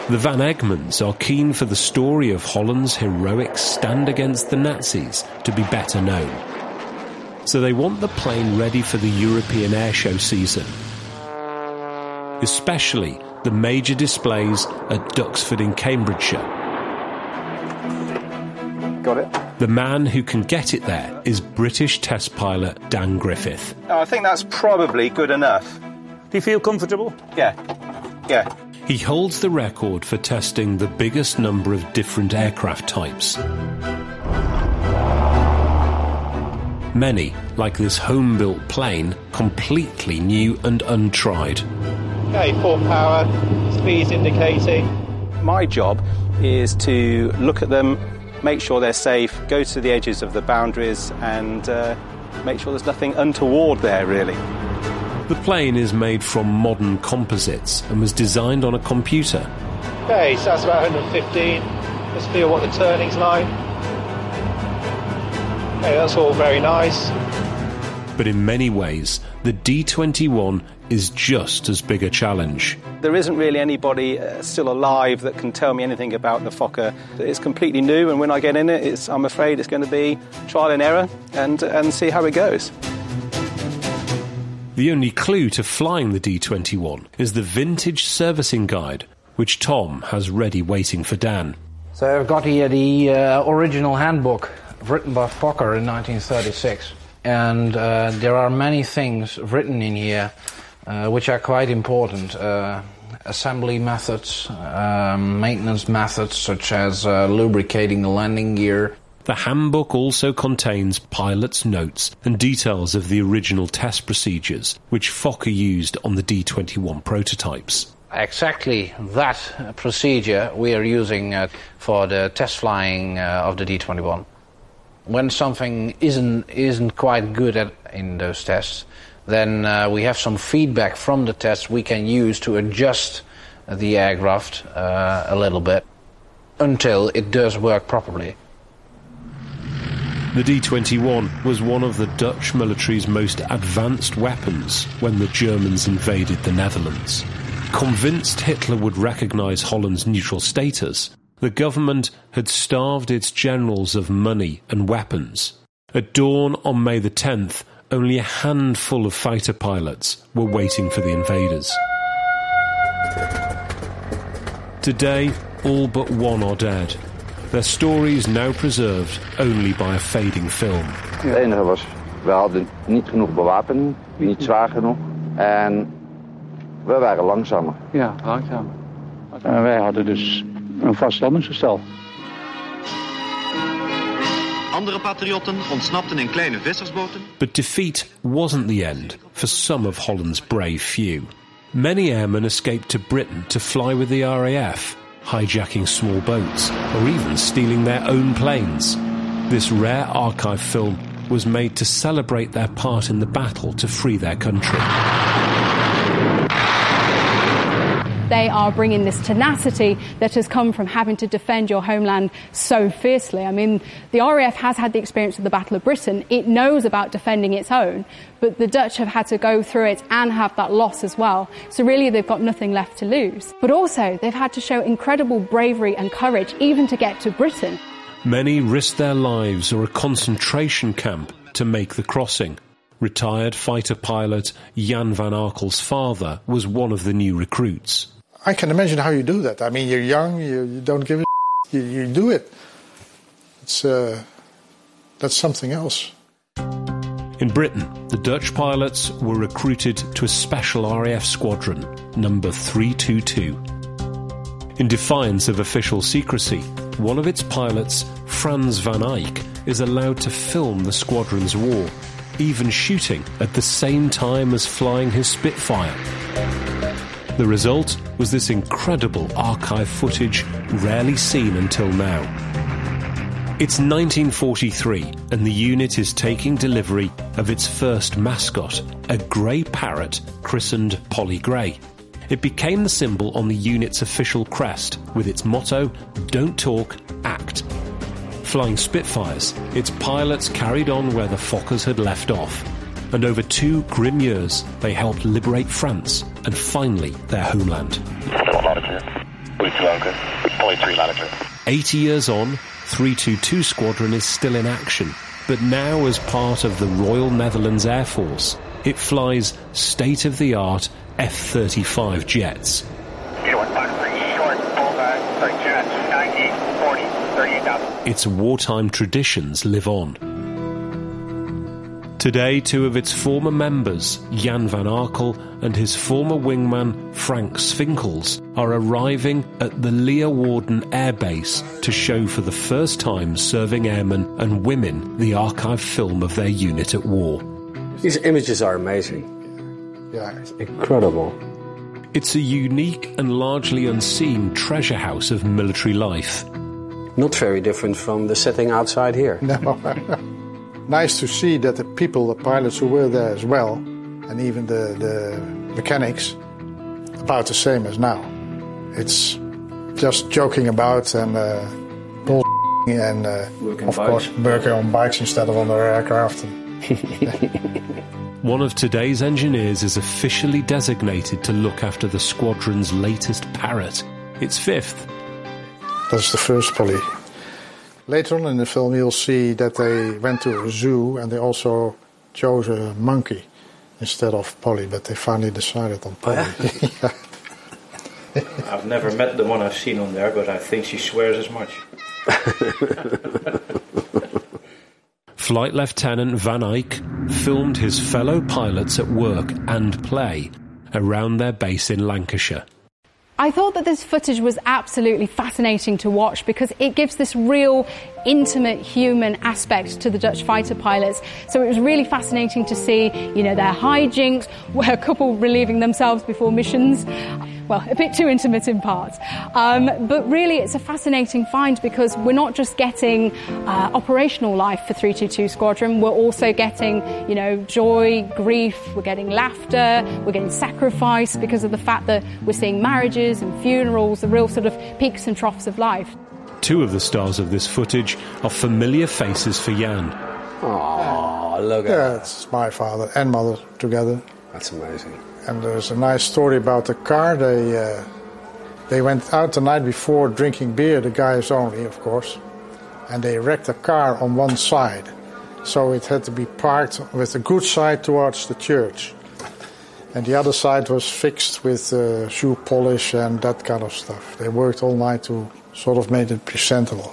The Van Egmonds are keen for the story of Holland's heroic stand against the Nazis to be better known. So they want the plane ready for the European airshow season, especially the major displays at Duxford in Cambridgeshire. Got it. The man who can get it there is British test pilot Dan Griffith. I think that's probably good enough. Do you feel comfortable? Yeah. He holds the record for testing the biggest number of different aircraft types. Many, like this home-built plane, completely new and untried. Okay, full power, speed's indicating. My job is to look at them, make sure they're safe, go to the edges of the boundaries and make sure there's nothing untoward there, really. The plane is made from modern composites and was designed on a computer. Okay, so that's about 115. Let's feel what the turning's like. Okay, that's all very nice. But in many ways, the D-21 is just as big a challenge. There isn't really anybody still alive that can tell me anything about the Fokker. It's completely new, and when I get in it, I'm afraid it's going to be trial and error and see how it goes. The only clue to flying the D-21 is the vintage servicing guide, which Tom has ready waiting for Dan. So I've got here the original handbook written by Fokker in 1936. And there are many things written in here which are quite important. Assembly methods, maintenance methods such as lubricating the landing gear. The handbook also contains pilot's notes and details of the original test procedures which Fokker used on the D-21 prototypes. Exactly that procedure we are using for the test flying of the D-21. When something isn't quite good in those tests, then we have some feedback from the tests we can use to adjust the aircraft a little bit until it does work properly. The D-21 was one of the Dutch military's most advanced weapons when the Germans invaded the Netherlands. Convinced Hitler would recognise Holland's neutral status, the government had starved its generals of money and weapons. At dawn on May the 10th, only a handful of fighter pilots were waiting for the invaders. Today, all but one are dead. Their stories now preserved only by a fading film. Het enige was, we hadden niet genoeg bewapening, niet zwaar genoeg en we waren langzamer. Ja, langzamer. En wij hadden dus een vast landingsgestel. Andere patriotten ontsnapten in kleine vissersboten. But defeat wasn't the end for some of Holland's brave few. Many airmen escaped to Britain to fly with the RAF, hijacking small boats, or even stealing their own planes. This rare archive film was made to celebrate their part in the battle to free their country. They are bringing this tenacity that has come from having to defend your homeland so fiercely. I mean, the RAF has had the experience of the Battle of Britain. It knows about defending its own, but the Dutch have had to go through it and have that loss as well. So really, they've got nothing left to lose. But also, they've had to show incredible bravery and courage even to get to Britain. Many risked their lives or a concentration camp to make the crossing. Retired fighter pilot Jan van Arkel's father was one of the new recruits. I can imagine how you do that. I mean, you're young, you don't give a you do it. That's something else. In Britain, the Dutch pilots were recruited to a special RAF squadron, number 322. In defiance of official secrecy, one of its pilots, Frans van Eyck, is allowed to film the squadron's war, even shooting at the same time as flying his Spitfire. The result was this incredible archive footage rarely seen until now. It's 1943 and the unit is taking delivery of its first mascot, a grey parrot christened Polly Grey. It became the symbol on the unit's official crest with its motto, "Don't talk, act." Flying Spitfires, its pilots carried on where the Fokkers had left off. And over 2 grim years, they helped liberate France and finally their homeland. Poly 3 latitude. 80 years on, 322 Squadron is still in action, but now as part of the Royal Netherlands Air Force. It flies state-of-the-art F-35 jets. Its wartime traditions live on. Today, two of its former members, Jan van Arkel and his former wingman, Frank Svinkels, are arriving at the Leeuwarden Air Base to show for the first time serving airmen and women the archive film of their unit at war. These images are amazing. Yeah. It's incredible. It's a unique and largely unseen treasure house of military life. Not very different from the setting outside here. No. Nice to see that the people, the pilots who were there as well, and even the mechanics, about the same as now. It's just joking about and and of course working on bikes instead of on their aircraft. One of today's engineers is officially designated to look after the squadron's latest Parrot, its fifth. That's the first Polly. Later on in the film you'll see that they went to a zoo and they also chose a monkey instead of Polly, but they finally decided on Polly. Oh, yeah? I've never met the one I've seen on there, but I think she swears as much. Flight Lieutenant Van Eyck filmed his fellow pilots at work and play around their base in Lancashire. I thought that this footage was absolutely fascinating to watch because it gives this real intimate human aspect to the Dutch fighter pilots. So it was really fascinating to see, their hijinks, where a couple relieving themselves before missions. Well, a bit too intimate in parts. But really it's a fascinating find because we're not just getting operational life for 322 Squadron, we're also getting, joy, grief, we're getting laughter, we're getting sacrifice because of the fact that we're seeing marriages and funerals, the real sort of peaks and troughs of life. Two of the stars of this footage are familiar faces for Jan. Oh, look at that. Yeah, it's my father and mother together. That's amazing. And there's a nice story about the car. They went out the night before drinking beer, the guys only, of course. And they wrecked the car on one side. So it had to be parked with the good side towards the church. And the other side was fixed with shoe polish and that kind of stuff. They worked all night to sort of make it presentable.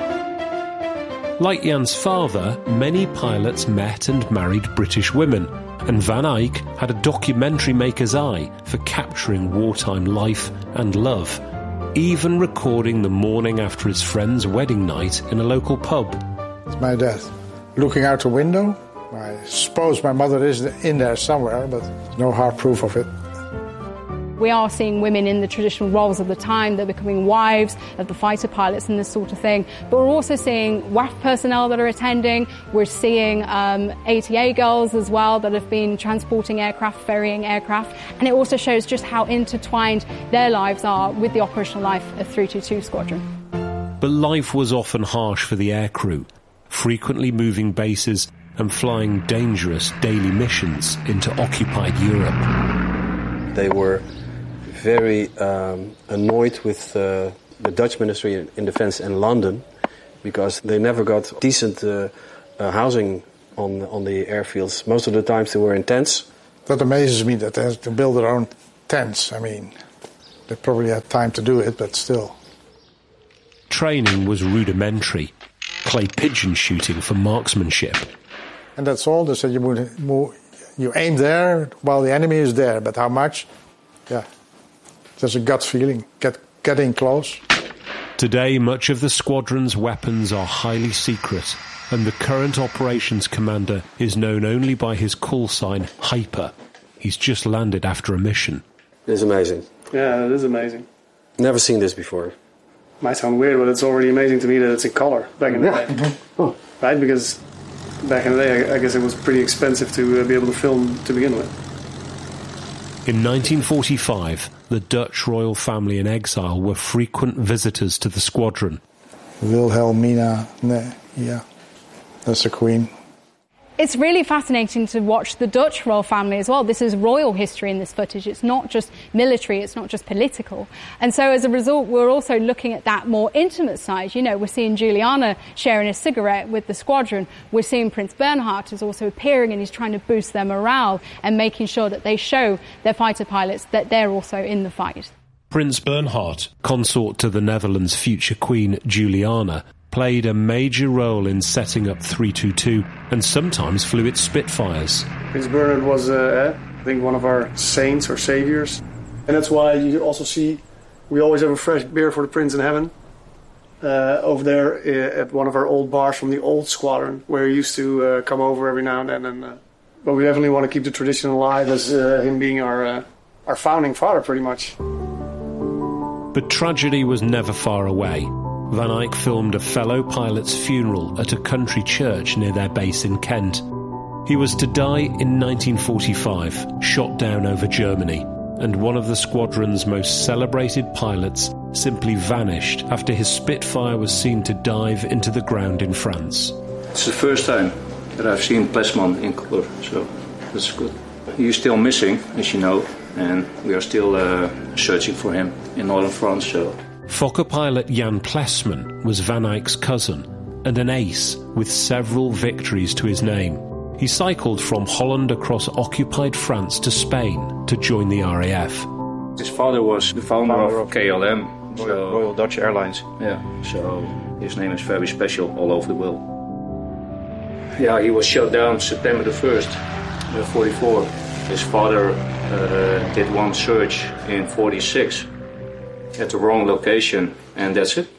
Like Jan's father, many pilots met and married British women, and Van Eyck had a documentary maker's eye for capturing wartime life and love, even recording the morning after his friend's wedding night in a local pub. It's my dad. Looking out the window, I suppose my mother is in there somewhere, but no hard proof of it. We are seeing women in the traditional roles of the time. They're becoming wives of the fighter pilots and this sort of thing. But we're also seeing WAF personnel that are attending. We're seeing ATA girls as well that have been transporting aircraft, ferrying aircraft. And it also shows just how intertwined their lives are with the operational life of 322 Squadron. But life was often harsh for the aircrew, frequently moving bases and flying dangerous daily missions into occupied Europe. They were very annoyed with the Dutch Ministry in Defence in London because they never got decent housing on the airfields. Most of the times they were in tents. That amazes me that they have to build their own tents. I mean, they probably had time to do it, but still. Training was rudimentary, clay pigeon shooting for marksmanship. And that's all. They said you aim there while the enemy is there, but how much? Yeah. There's a gut feeling, getting close. Today, much of the squadron's weapons are highly secret, and the current operations commander is known only by his call sign, Hyper. He's just landed after a mission. It's amazing. Yeah, it is amazing. Never seen this before. Might sound weird, but it's already amazing to me that it's in color back in the day. Oh. Right, because back in the day, I guess it was pretty expensive to be able to film to begin with. In 1945, the Dutch royal family in exile were frequent visitors to the squadron. Wilhelmina, yeah, that's the queen. It's really fascinating to watch the Dutch royal family as well. This is royal history in this footage. It's not just military, it's not just political. And so as a result, we're also looking at that more intimate side. You know, we're seeing Juliana sharing a cigarette with the squadron. We're seeing Prince Bernhard is also appearing, and he's trying to boost their morale and making sure that they show their fighter pilots that they're also in the fight. Prince Bernhard, consort to the Netherlands' future queen Juliana, played a major role in setting up 322 and sometimes flew its Spitfires. Prince Bernhard was, I think, one of our saints or saviors. And that's why you also see we always have a fresh beer for the Prince in heaven over there at one of our old bars from the old squadron, where he used to come over every now and then. But we definitely want to keep the tradition alive as him being our founding father, pretty much. But tragedy was never far away. Van Eyck filmed a fellow pilot's funeral at a country church near their base in Kent. He was to die in 1945, shot down over Germany, and one of the squadron's most celebrated pilots simply vanished after his Spitfire was seen to dive into the ground in France. It's the first time that I've seen Plesman in colour, so that's good. He's still missing, as you know, and we are still searching for him in northern France, so... Fokker pilot Jan Plesman was Van Eyck's cousin and an ace with several victories to his name. He cycled from Holland across occupied France to Spain to join the RAF. His father was the founder of KLM, Royal Dutch Airlines. Yeah, so his name is very special all over the world. Yeah, he was shot down September the 1st, 44. His father did one search in 46. At the wrong location, and that's it.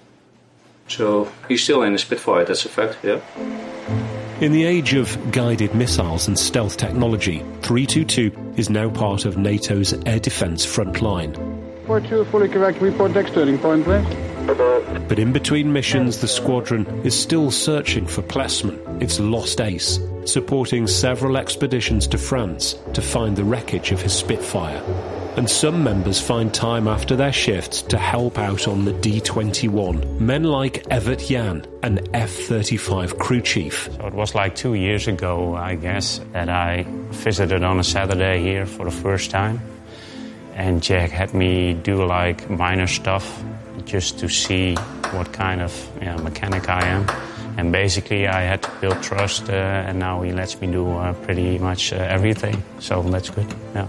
So he's still in the Spitfire, that's a fact, yeah. In the age of guided missiles and stealth technology, 322 is now part of NATO's air defence front line. Port 2, fully correct. Report deck steering point, please. But in between missions, the squadron is still searching for Plesman, its lost ace, supporting several expeditions to France to find the wreckage of his Spitfire. And some members find time after their shifts to help out on the D-21. Men like Evert Jan, an F-35 crew chief. So it was like 2 years ago, I guess, that I visited on a Saturday here for the first time. And Jack had me do like minor stuff just to see what kind of mechanic I am. And basically I had to build trust, and now he lets me do pretty much everything. So that's good, yeah.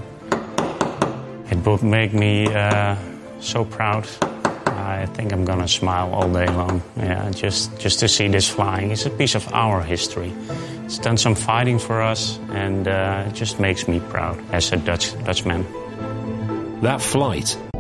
It would make me so proud. I think I'm gonna smile all day long. Yeah, just to see this flying. It's a piece of our history. It's done some fighting for us, and it just makes me proud as a Dutchman. That flight